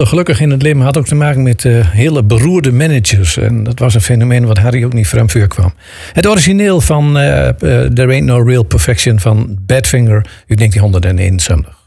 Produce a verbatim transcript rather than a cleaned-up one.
gelukkig in het leven had ook te maken met uh, hele beroerde managers. En dat was een fenomeen wat Harry ook niet vreemd voorkwam. Het origineel van uh, uh, There Ain't No Real Perfection van Badfinger uit negentien eenenzeventig.